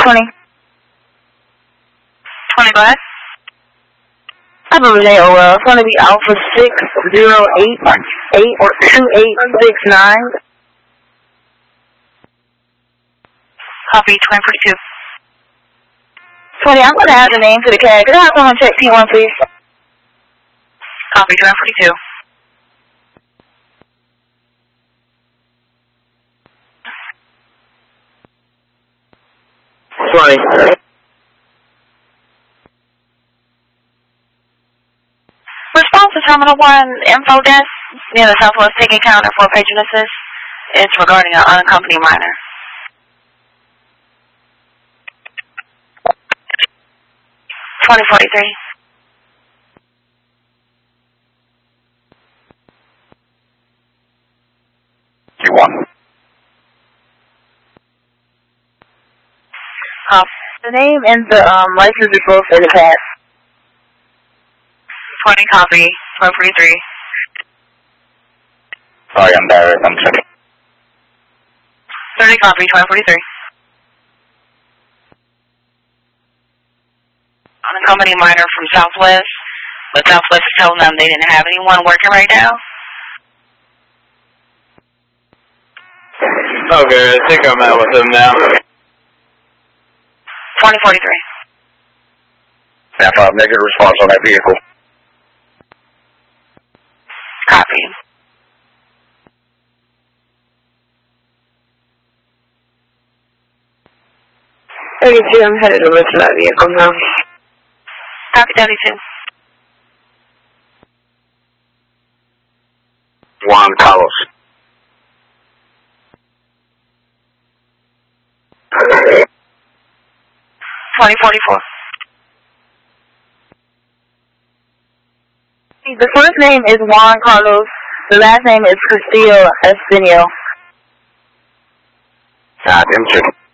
20. 20, go ahead. I believe they OL. It's going to be Alpha 608 or 2869. Copy, 2042. 20, I'm going to add the name to the CAD. Could I have someone check T1, please? Copy, 2042. Response to Terminal 1 info desk near the Southwest ticket counter for patron assist. It's regarding an unaccompanied minor. $20.43. T1. The name and the license is both in the CAD. 20, copy, 1243. Sorry, I'm direct. I'm checking. 30, copy, 1243. Unaccompanied minor from Southwest, but Southwest is telling them they didn't have anyone working right now. Okay, I think I'm out with them now. 2043. Snap 5, negative response on that vehicle. Copy. I'm headed over to that vehicle now. Copy, 32. Juan Carlos. $20.44. The first name is Juan Carlos. The last name is Castillo Espinio. I'm checking.